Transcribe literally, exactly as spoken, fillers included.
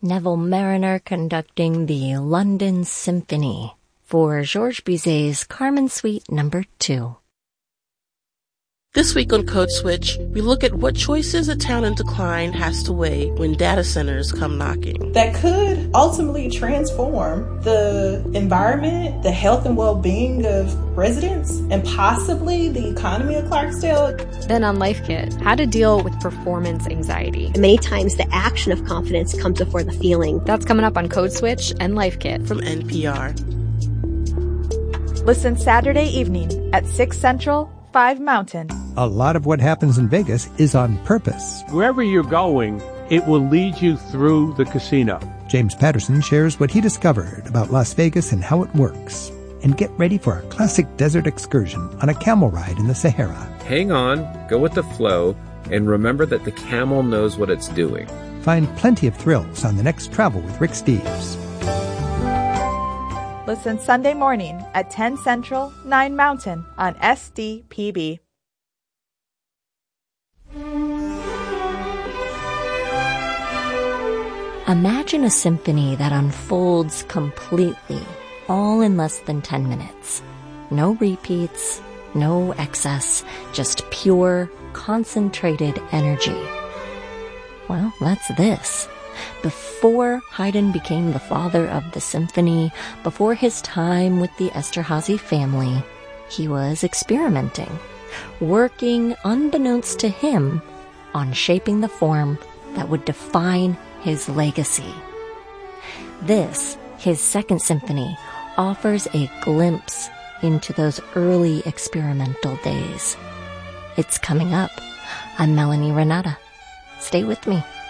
Neville Mariner conducting the London Symphony for Georges Bizet's Carmen Suite Number two. This week on Code Switch, we look at what choices a town in decline has to weigh when data centers come knocking. That could ultimately transform the environment, the health and well-being of residents, and possibly the economy of Clarksdale. Then on Life Kit, how to deal with performance anxiety. Many times the action of confidence comes before the feeling. That's coming up on Code Switch and Life Kit. From N P R. Listen Saturday evening at six Central, five Mountain. A lot of what happens in Vegas is on purpose. Wherever you're going, it will lead you through the casino. James Patterson shares what he discovered about Las Vegas and how it works. And get ready for a classic desert excursion on a camel ride in the Sahara. Hang on, go with the flow, and remember that the camel knows what it's doing. Find plenty of thrills on the next Travel with Rick Steves. Listen Sunday morning at ten Central, nine Mountain on S D P B. Imagine a symphony that unfolds completely, all in less than ten minutes. No repeats, no excess, just pure, concentrated energy. Well, that's this. Before Haydn became the father of the symphony, before his time with the Esterházy family, he was experimenting, working unbeknownst to him on shaping the form that would define his legacy. This, his second symphony, offers a glimpse into those early experimental days. It's coming up. I'm Melanie Renata. Stay with me.